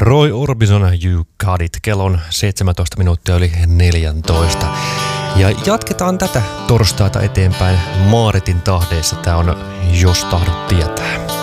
Roy Orbison, You Got It. Kello on 17 minuuttia yli 14. Ja jatketaan tätä torstaita eteenpäin Maaretin tahdeissa. Tää on Jos tahdot tietää.